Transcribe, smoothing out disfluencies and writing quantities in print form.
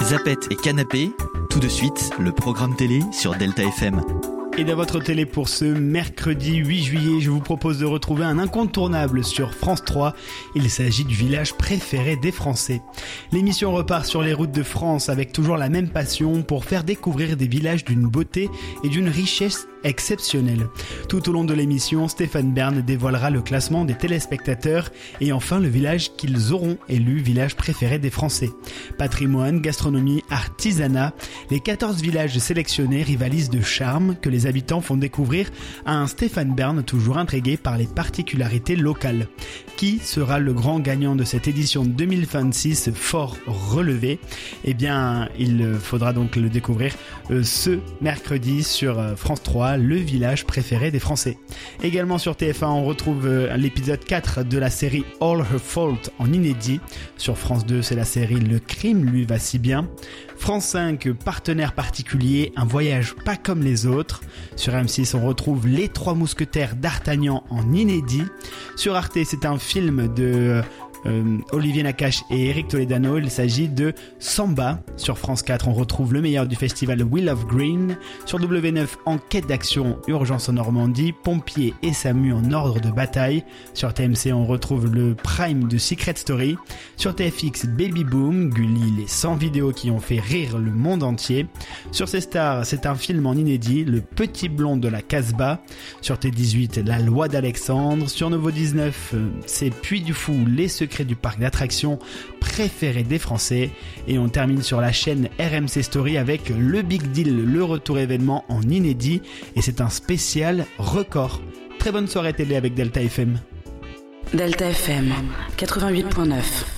Zapette et Canapé, tout de suite, le programme télé sur Delta FM. Et dans votre télé pour ce mercredi 8 juillet, je vous propose de retrouver un incontournable sur France 3. Il s'agit du village préféré des Français. L'émission repart sur les routes de France avec toujours la même passion pour faire découvrir des villages d'une beauté et d'une richesse exceptionnelle. Tout au long de l'émission, Stéphane Bern dévoilera le classement des téléspectateurs et enfin le village qu'ils auront élu village préféré des Français. Patrimoine, gastronomie, artisanat, les 14 villages sélectionnés rivalisent de charme que les habitants font découvrir à un Stéphane Bern toujours intrigué par les particularités locales. Qui sera le grand gagnant de cette édition 2026 fort relevée ? Eh bien, il faudra donc le découvrir ce mercredi sur France 3, le village préféré des Français. Également sur TF1, on retrouve l'épisode 4 de la série All Her Fault en inédit. Sur France 2, c'est la série Le crime lui va si bien. France 5, partenaire particulier, un voyage pas comme les autres. Sur M6, on retrouve Les Trois Mousquetaires d'Artagnan en inédit. Sur Arte, c'est un film de Olivier Nakache et Eric Toledano. Il s'agit de Samba. Sur France 4, on retrouve le meilleur du festival Wheel of Green. Sur W9, enquête d'action, Urgence en Normandie, pompiers et SAMU en ordre de bataille. Sur TMC, on retrouve le prime de Secret Story. Sur TFX, Baby Boom, Gulli, les 100 vidéos qui ont fait rire le monde entier. Sur C-Star, c'est un film en inédit, Le Petit Blond de la Casbah. Sur T18, La Loi d'Alexandre. Sur Novo 19, c'est Puy du Fou, les secrets du parc d'attractions préféré des Français. Et on termine sur la chaîne RMC Story avec Le Big Deal, le retour événement en inédit. Et c'est un spécial record. Très bonne soirée télé avec Delta FM. Delta FM 88.9.